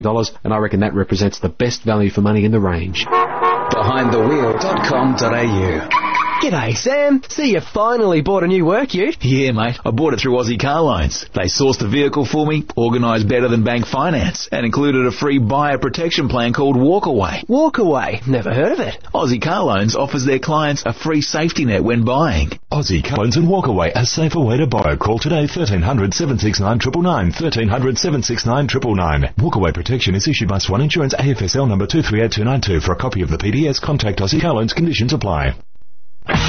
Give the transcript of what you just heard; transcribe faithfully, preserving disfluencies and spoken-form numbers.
dollars, and I reckon that represents the best value for money in the range. behind the wheel dot com dot a u. G'day, Sam. See, you finally bought a new work ute. Yeah, mate. I bought it through Aussie Car Loans. They sourced the vehicle for me, organised better than bank finance, and included a free buyer protection plan called Walkaway. Walkaway? Never heard of it. Aussie Car Loans offers their clients a free safety net when buying. Aussie Car Loans and Walkaway, a safer way to borrow. Call today thirteen hundred, seven six nine, nine nine nine, thirteen hundred, seven six nine, nine nine nine. Walkaway protection is issued by Swan Insurance, A F S L number two three eight two nine two. For a copy of the P D S, contact Aussie Car Loans. Conditions apply.